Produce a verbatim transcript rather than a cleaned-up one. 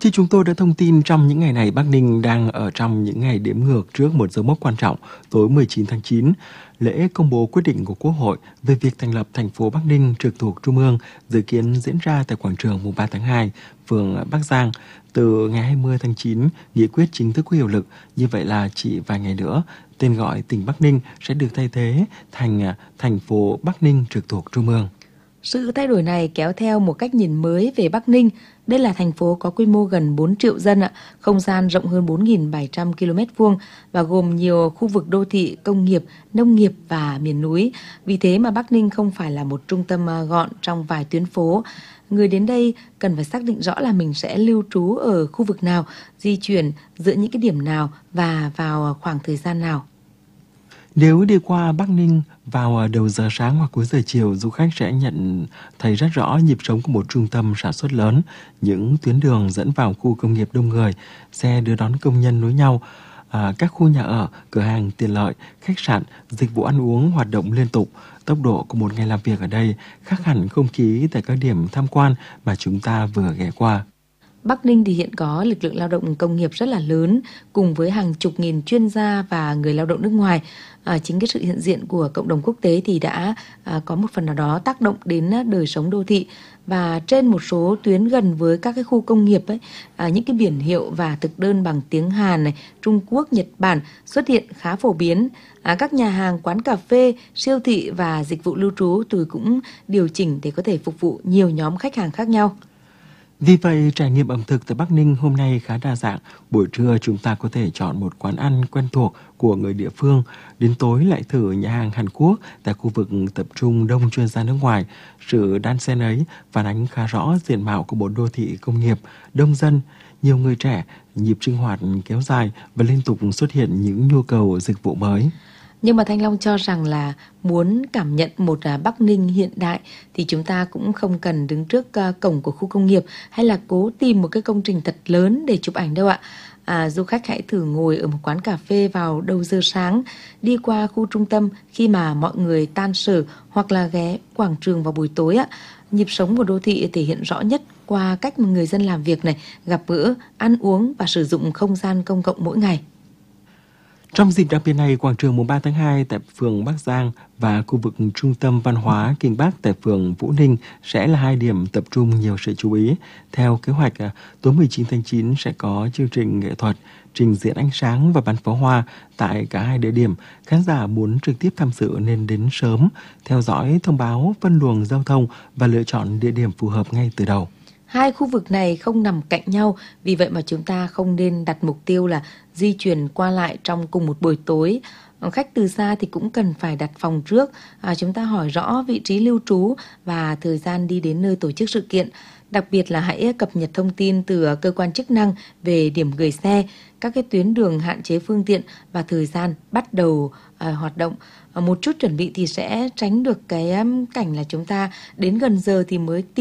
Như chúng tôi đã thông tin, trong những ngày này Bắc Ninh đang ở trong những ngày đếm ngược trước một dấu mốc quan trọng. Tối mười chín tháng chín, lễ công bố quyết định của Quốc hội về việc thành lập thành phố Bắc Ninh trực thuộc Trung ương dự kiến diễn ra tại quảng trường mùng ba tháng hai, phường Bắc Giang. Từ ngày hai mươi tháng chín, nghị quyết chính thức có hiệu lực. Như vậy là chỉ vài ngày nữa, tên gọi tỉnh Bắc Ninh sẽ được thay thế thành thành phố Bắc Ninh trực thuộc Trung ương. Sự thay đổi này kéo theo một cách nhìn mới về Bắc Ninh. Đây là thành phố có quy mô gần bốn triệu dân, không gian rộng hơn bốn nghìn bảy trăm ki lô mét vuông và gồm nhiều khu vực đô thị, công nghiệp, nông nghiệp và miền núi. Vì thế mà Bắc Ninh không phải là một trung tâm gọn trong vài tuyến phố. Người đến đây cần phải xác định rõ là mình sẽ lưu trú ở khu vực nào, di chuyển giữa những cái điểm nào và vào khoảng thời gian nào. Nếu đi qua Bắc Ninh vào đầu giờ sáng hoặc cuối giờ chiều, du khách sẽ nhận thấy rất rõ nhịp sống của một trung tâm sản xuất lớn. Những tuyến đường dẫn vào khu công nghiệp đông người, xe đưa đón công nhân nối nhau, à, các khu nhà ở, cửa hàng tiện lợi, khách sạn, dịch vụ ăn uống hoạt động liên tục. Tốc độ của một ngày làm việc ở đây khác hẳn không khí tại các điểm tham quan mà chúng ta vừa ghé qua. Bắc Ninh thì hiện có lực lượng lao động công nghiệp rất là lớn, cùng với hàng chục nghìn chuyên gia và người lao động nước ngoài. À, chính cái sự hiện diện của cộng đồng quốc tế thì đã à, có một phần nào đó tác động đến đời sống đô thị. Và trên một số tuyến gần với các cái khu công nghiệp ấy, à, những cái biển hiệu và thực đơn bằng tiếng Hàn này, Trung Quốc, Nhật Bản xuất hiện khá phổ biến. À, các nhà hàng, quán cà phê, siêu thị và dịch vụ lưu trú thì cũng điều chỉnh để có thể phục vụ nhiều nhóm khách hàng khác nhau. Vì vậy, trải nghiệm ẩm thực tại Bắc Ninh hôm nay khá đa dạng. Buổi trưa chúng ta có thể chọn một quán ăn quen thuộc của người địa phương. Đến tối lại thử nhà hàng Hàn Quốc tại khu vực tập trung đông chuyên gia nước ngoài. Sự đan xen ấy phản ánh khá rõ diện mạo của một đô thị công nghiệp, đông dân, nhiều người trẻ, nhịp sinh hoạt kéo dài và liên tục xuất hiện những nhu cầu dịch vụ mới. Nhưng mà Thanh Long cho rằng là muốn cảm nhận một Bắc Ninh hiện đại thì chúng ta cũng không cần đứng trước cổng của khu công nghiệp hay là cố tìm một cái công trình thật lớn để chụp ảnh đâu ạ. À, du khách hãy thử ngồi ở một quán cà phê vào đầu giờ sáng, đi qua khu trung tâm khi mà mọi người tan sở hoặc là ghé quảng trường vào buổi tối ạ. Nhịp sống của đô thị thể hiện rõ nhất qua cách mà người dân làm việc này, gặp gỡ, ăn uống và sử dụng không gian công cộng mỗi ngày. Trong dịp đặc biệt này, quảng trường mùng ba tháng hai tại phường Bắc Giang và khu vực trung tâm văn hóa Kinh Bắc tại phường Vũ Ninh sẽ là hai điểm tập trung nhiều sự chú ý. Theo kế hoạch, tối mười chín tháng chín sẽ có chương trình nghệ thuật, trình diễn ánh sáng và bắn pháo hoa tại cả hai địa điểm. Khán giả muốn trực tiếp tham dự nên đến sớm, theo dõi thông báo phân luồng giao thông và lựa chọn địa điểm phù hợp ngay từ đầu. Hai khu vực này không nằm cạnh nhau, vì vậy mà chúng ta không nên đặt mục tiêu là di chuyển qua lại trong cùng một buổi tối. Khách từ xa thì cũng cần phải đặt phòng trước. À, chúng ta hỏi rõ vị trí lưu trú và thời gian đi đến nơi tổ chức sự kiện. Đặc biệt là hãy cập nhật thông tin từ cơ quan chức năng về điểm gửi xe, các cái tuyến đường hạn chế phương tiện và thời gian bắt đầu à, hoạt động. À, một chút chuẩn bị thì sẽ tránh được cái um, cảnh là chúng ta đến gần giờ thì mới